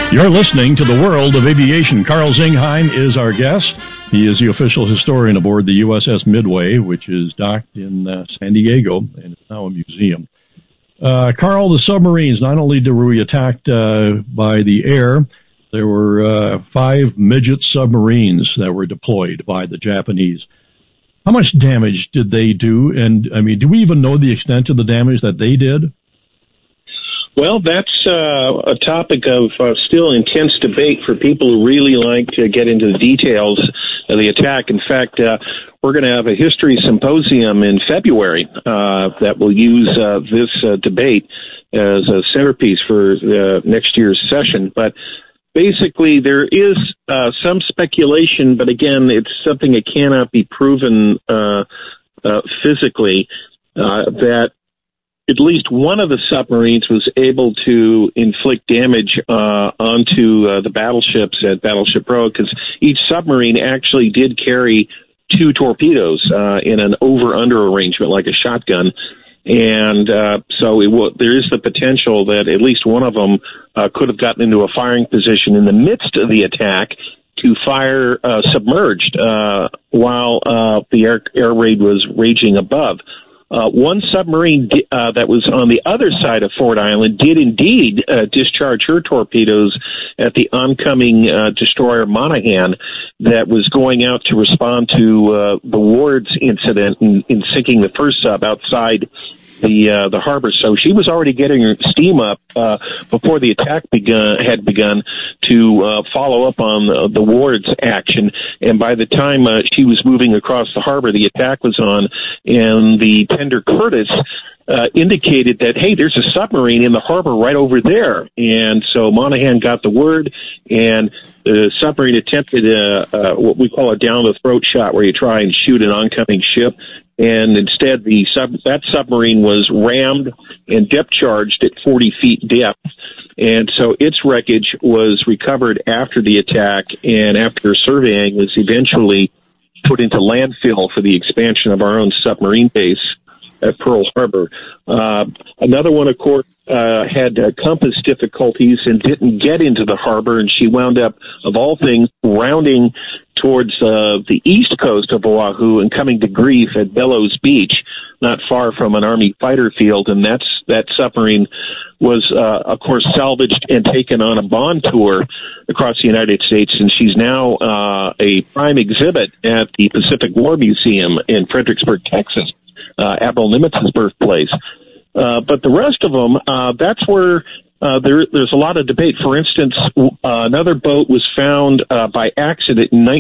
You're listening to the World of Aviation. Carl Zingheim is our guest. He is the official historian aboard the USS Midway, which is docked in San Diego and is now a museum. Carl, the submarines, not only were we attacked by the air, there were 5 midget submarines that were deployed by the Japanese. How much damage did they do? And, I mean, do we even know the extent of the damage that they did? Well, that's a topic of still intense debate for people who really like to get into the details of the attack. In fact, we're going to have a history symposium in February that will use this debate as a centerpiece for next year's session. But basically, there is some speculation, but again, it's something that cannot be proven physically, that at least one of the submarines was able to inflict damage onto the battleships at Battleship Row, because each submarine actually did carry 2 torpedoes in an over-under arrangement, like a shotgun. And so there is the potential that at least one of them could have gotten into a firing position in the midst of the attack to fire submerged while the air raid was raging above. One submarine that was on the other side of Ford Island did indeed discharge her torpedoes at the oncoming destroyer Monaghan that was going out to respond to the Ward's incident in sinking the first sub outside the harbor. So she was already getting her steam up before the attack had begun to follow up on the Ward's action. And by the time she was moving across the harbor, the attack was on, and the tender Curtis indicated that, hey, there's a submarine in the harbor right over there. And so Monaghan got the word, and the submarine attempted what we call a down-the-throat shot, where you try and shoot an oncoming ship. And instead, that submarine was rammed and depth-charged at 40 feet depth. And so its wreckage was recovered after the attack, and after surveying, was eventually put into landfill for the expansion of our own submarine base at Pearl Harbor. Another one, of course, had compass difficulties and didn't get into the harbor, and she wound up, of all things, rounding towards the east coast of Oahu and coming to grief at Bellows Beach, not far from an Army fighter field. And that submarine was, of course, salvaged and taken on a bond tour across the United States, and she's now a prime exhibit at the Pacific War Museum in Fredericksburg, Texas, Admiral Nimitz's birthplace. But the rest of them, that's where there's a lot of debate. For instance, another boat was found by accident in